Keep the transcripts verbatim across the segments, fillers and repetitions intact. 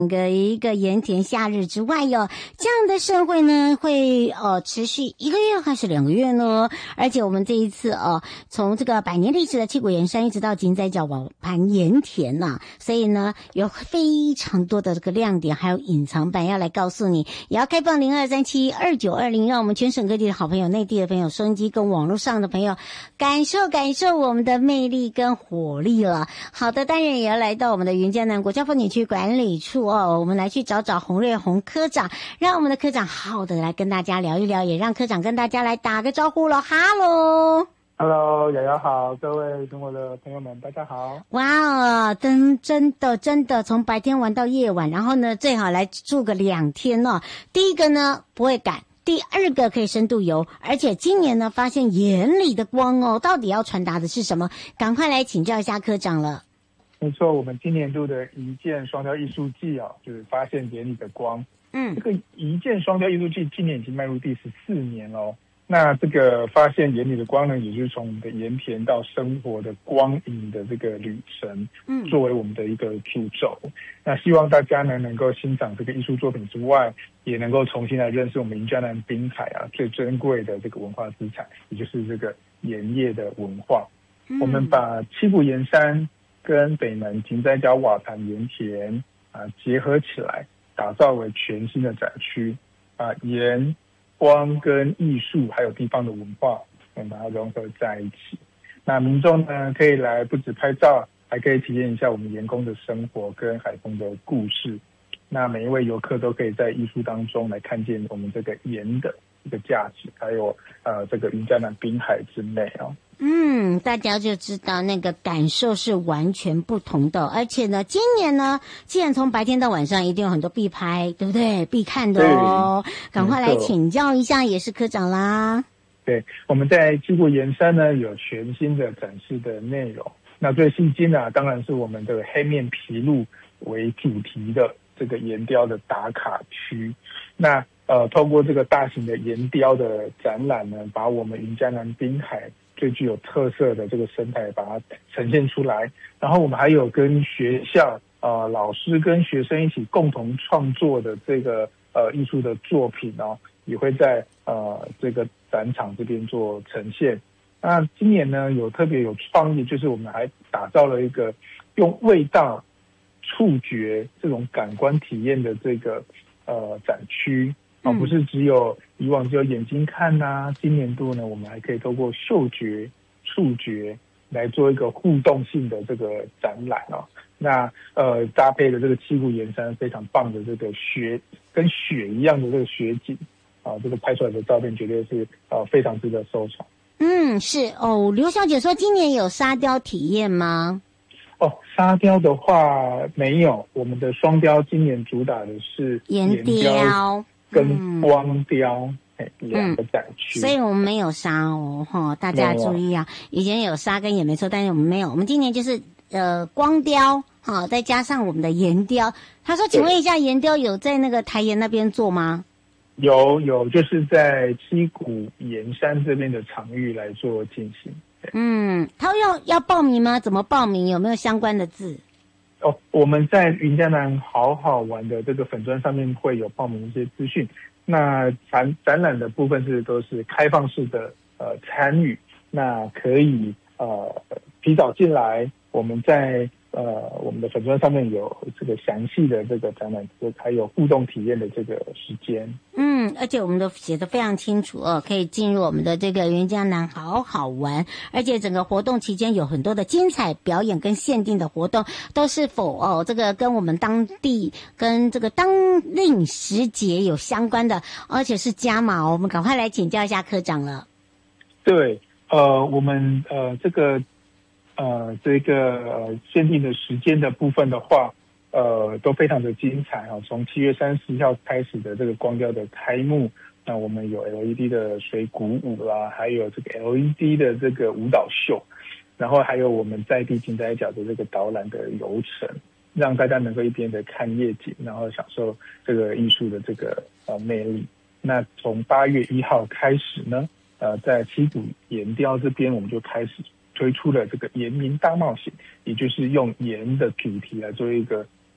个一个盐田夏日之外哟，这样的盛会呢会呃持续一个月还是两个月呢？而且我们这一次呃从这个百年历史的七股盐山一直到金仔角瓦盘盐田呐、啊，所以呢有非常多的这个亮点，还有隐藏版要来告诉你，也要开放零二三七二九二零，让我们全省各地的好朋友、内地的朋友、收音机跟网络上的朋友感受感受我们的魅力跟活力了。好的，当然也要来到我们的云嘉南国家风景区管理处。哦，我们来去找找洪瑞宏科长，让我们的科长好好的来跟大家聊一聊，也让科长跟大家来打个招呼了。哈喽 Hello， 瑶瑶好，各位中国的朋友们，大家好。 哇哦，真真的真的从白天玩到夜晚，然后呢最好来住个两天哦。第一个呢不会赶，第二个可以深度游，而且今年呢发现眼里的光哦，到底要传达的是什么？赶快来请教一下科长了。 没错，我们今年度的一箭双雕艺术季啊，就是发现眼里的光。嗯，这个一箭双雕艺术季今年已经迈入第十四年了。那这个发现眼里的光呢，也就是从我们的盐田到生活的光影的这个旅程，嗯，作为我们的一个主轴。那希望大家呢能够欣赏这个艺术作品之外，也能够重新来认识我们云嘉南滨海啊最珍贵的这个文化资产，也就是这个盐业的文化。嗯、我们把七股盐山跟北门金仔角瓦盘盐田啊结合起来，打造为全新的展区啊，盐、光跟艺术还有地方的文化，我们把它融合在一起。那民众呢可以来不止拍照，还可以体验一下我们盐工的生活跟海丰的故事。那每一位游客都可以在艺术当中来看见我们这个盐的一个价值，还有呃这个云嘉南滨海之美哦。 嗯，大家就知道那个感受是完全不同的，而且呢，今年呢，既然从白天到晚上一定有很多必拍，对不对？必看的哦，赶快来请教一下，也是科长啦。 对，我们在七股盐山呢有全新的展示的内容。那最吸睛的、啊、当然是我们的黑面琵鹭为主题的这个岩雕的打卡区。那呃，透过这个大型的岩雕的展览呢，把我们云嘉南滨海最具有特色的这个生态把它呈现出来。然后我们还有跟学校呃老师跟学生一起共同创作的这个呃艺术的作品哦，也会在呃这个展场这边做呈现。那今年呢有特别有创意，就是我们还打造了一个用味道、触觉这种感官体验的这个呃展区。啊，不是只有以往只有眼睛看呐、啊，今年度呢，我们还可以透过嗅觉、触觉来做一个互动性的这个展览哦。那呃，搭配的这个七股盐山非常棒的这个雪跟雪一样的这个雪景啊，这个拍出来的照片绝对是呃非常值得收藏。 嗯，是哦。刘小姐说，今年有沙雕体验吗？ 哦，沙雕的话没有，我们的双雕今年主打的是岩雕跟光雕，哎、嗯，两个展区、 嗯，所以我们没有沙哦，哈，大家注意啊！以前有沙跟也没错，但是我们没有，我们今年就是呃光雕，哈，再加上我们的岩雕。他说，请问一下，岩雕有在那个台盐那边做吗？ 有有，就是在七股盐山这边的场域来做进行。 嗯，他要要报名吗？怎么报名？有没有相关的字？ 哦，我们在云嘉南好好玩的这个粉专上面会有报名一些资讯。那展展览的部分是都是开放式的呃参与，那可以呃提早进来，我们在呃我们的粉专上面有这个详细的这个展览，还有互动体验的这个时间。 嗯，而且我们都写得非常清楚哦，可以进入我们的这个云嘉南好好玩，而且整个活动期间有很多的精彩表演跟限定的活动，都是否哦这个跟我们当地跟这个当令时节有相关的，而且是加码哦，我们赶快来请教一下科长了。 对，呃，我们呃这个呃这个呃限定的时间的部分的话。呃，都非常的精彩啊！从七月三十号开始的这个光雕的开幕，那我们有 L E D 的水鼓舞啦，还有这个 L E D 的这个舞蹈秀，然后还有我们在地金仔角的这个导览的游程，让大家能够一边的看夜景，然后享受这个艺术的这个呃魅力。那从八月一号开始呢，呃，在七股盐雕这边，我们就开始推出了这个盐民大冒险，也就是用盐的主题来做一个。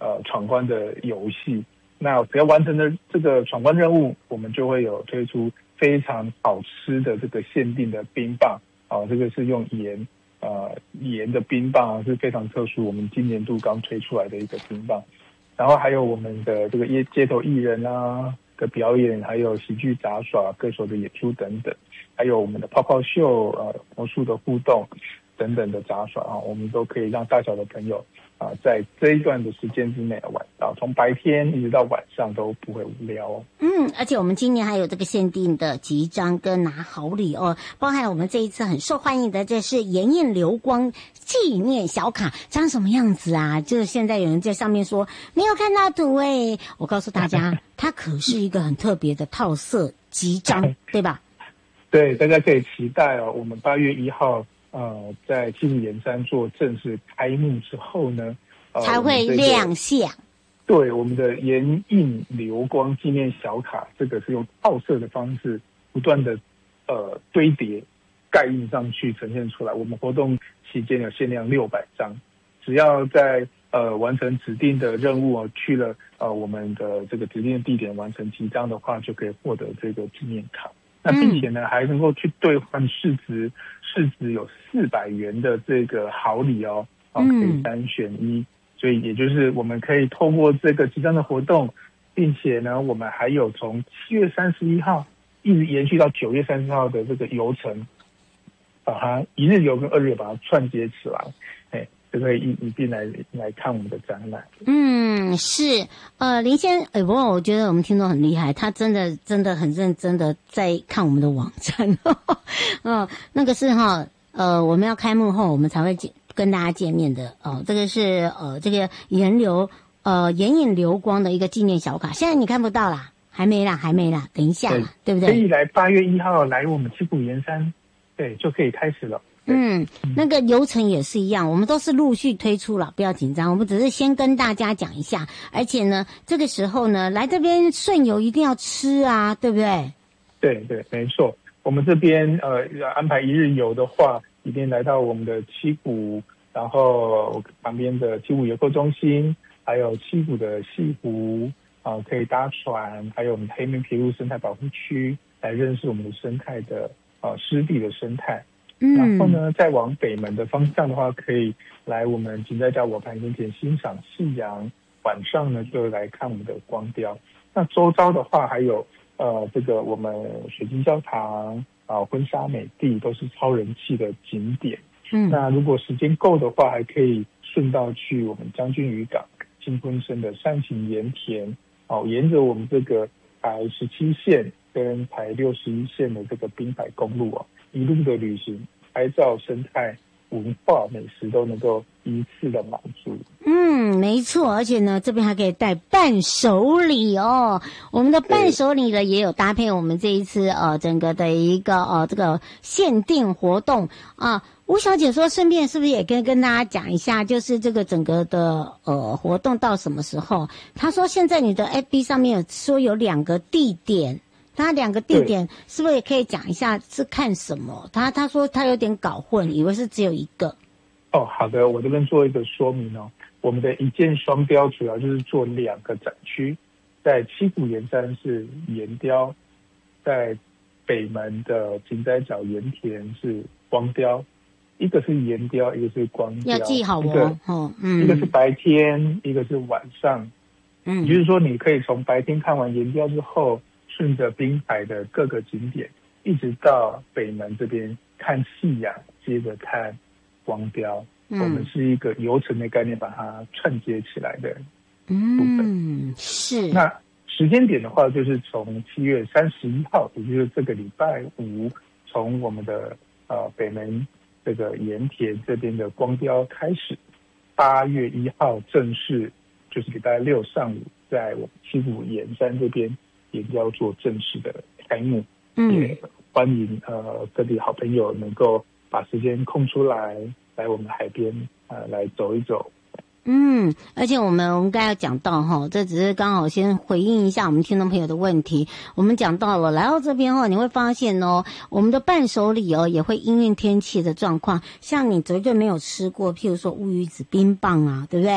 呃闯关的游戏。那只要完成了这个闯关任务，我们就会有推出非常好吃的这个限定的冰棒啊，这个是用盐呃盐的冰棒啊，是非常特殊，我们今年度刚推出来的一个冰棒。然后还有我们的这个街街头艺人啊的表演，还有喜剧杂耍、歌手的演出等等，还有我们的泡泡秀、呃魔术的互动等等的杂耍啊，我们都可以让大小的朋友啊，在这一段的时间之内玩到，从白天一直到晚上都不会无聊哦。 嗯，而且我们今年还有这个限定的集章跟拿好礼哦，包含我们这一次很受欢迎的，这是炎映流光纪念小卡，长什么样子啊？就是现在有人在上面说没有看到图诶，我告诉大家，它可是一个很特别的套色集章，对吧？ 对，大家可以期待哦。我们八月一号。呃，在七股盐山做正式开幕之后呢，呃、 才会亮相。 对，我们的炎映流光纪念小卡，这个是用套色的方式不断的呃堆叠盖印上去呈现出来。我们活动期间有限量六百张，只要在呃完成指定的任务哦，去了呃我们的这个指定的地点完成集章的话，就可以获得这个纪念卡。那并且呢，还能够去兑换市值市值有四百元的这个好礼哦，哦，可以三选一。所以也就是我们可以透过这个集章的活动，并且呢，我们还有从七月三十一号一直延续到九月三十号的这个游程，把它一日游跟二日游把它串接起来，哎，就可以一一并来来看我们的展览。 嗯，是，呃，林先，哎，不过我觉得我们听众很厉害，他真的真的很认真的在看我们的网站，嗯，那个是哈，呃，我们要开幕后我们才会见跟大家见面的哦。这个是呃这个炎流呃炎映流光的一个纪念小卡，现在你看不到啦，还没啦，还没啦，等一下啦， 对, 对不对？ 可以来八月一号来我们七股盐山，对，就可以开始了。 嗯，那个流程也是一样，我们都是陆续推出了，不要紧张，我们只是先跟大家讲一下，而且呢，这个时候呢，来这边顺游一定要吃啊，对不对？ 对对，没错。我们这边呃安排一日游的话，一定来到我们的七股，然后旁边的七股游客中心，还有七股的西湖啊、呃，可以搭船，还有我们黑面琵鹭生态保护区，来认识我们的生态的呃湿地的生态。 嗯， 然后呢，再往北门的方向的话，可以来我们景在角我盘盐田欣赏夕阳，晚上呢就来看我们的光雕。那周遭的话，还有呃这个我们水晶教堂啊、婚纱美地都是超人气的景点。 嗯， 那如果时间够的话，还可以顺道去我们将军渔港金昆生的山形盐田哦，沿着我们这个台十七线跟台六十一线的这个滨海公路哦，一路的旅行，拍照、生态、文化、美食都能够一次的满足。 嗯，没错，而且呢，这边还可以带伴手礼哦。我们的伴手礼呢，也有搭配我们这一次呃整个的一个呃这个限定活动啊。吴小姐说，顺便是不是也跟跟大家讲一下，就是这个整个的呃活动到什么时候？她说现在你的 F B 上面有说有两个地点。他两个地点是不是也可以讲一下是看什么？他他说他有点搞混，以为是只有一个。 哦，好的，我这边做一个说明哦。我们的一箭双雕主要就是做两个展区，在七股盐山是盐雕，在北门的景仔角盐田是光雕，一个是盐雕，一个是光雕， 要记好哦。哦，嗯， 一个是白天，一个是晚上。 嗯， 也就是说，你可以从白天看完盐雕之后，顺着滨海的各个景点，一直到北门这边看夕阳，接着看光雕。嗯、我们是一个游程的概念，把它串接起来的部分。 嗯，是。 那时间点的话，就是从七月三十一号，也就是这个礼拜五，从我们的呃北门这个盐田这边的光雕开始，八月一号正式就是礼拜六上午，在我们七股盐山这边也要做正式的开幕。 嗯， 也欢迎呃各地好朋友能够把时间空出来，来我们海边呃来走一走。 嗯，而且我们我们刚才讲到哈，这只是刚好先回应一下我们听众朋友的问题。我们讲到了来到这边后，你会发现哦，我们的伴手礼哦也会因应天气的状况，像你绝对没有吃过，譬如说乌鱼子冰棒啊，对不对？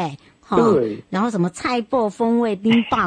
对， 然后什么菜脯风味冰棒。